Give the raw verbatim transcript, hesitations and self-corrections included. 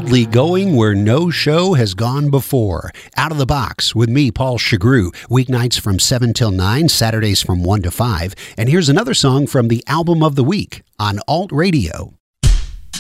boldly going where no show has gone before. Out of the Box with me, Paul Chagru, weeknights from seven till nine, Saturdays from one to five. And here's another song from the Album of the Week on Alt Radio.